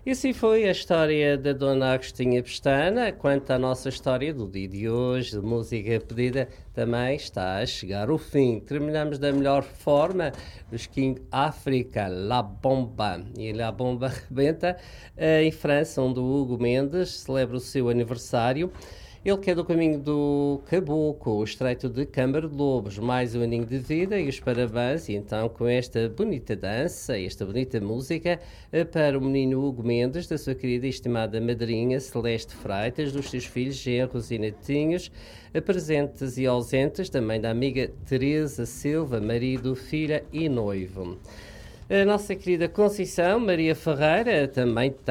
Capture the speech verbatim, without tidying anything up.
E assim foi a história da Dona Agostinha Pestana. Quanto à nossa história do dia de hoje, de música pedida, também está a chegar ao fim. Terminamos da melhor forma, os King África, La Bomba. E La Bomba rebenta eh, em França, onde o Hugo Mendes celebra o seu aniversário. Ele que é do caminho do Caboclo, o estreito de Câmara de Lobos, mais um aninho de vida e os parabéns, e então com esta bonita dança, esta bonita música, para o menino Hugo Mendes, da sua querida e estimada madrinha Celeste Freitas, dos seus filhos, genros e netinhos, presentes e ausentes, também da amiga Teresa Silva, marido, filha e noivo. A nossa querida Conceição Maria Ferreira também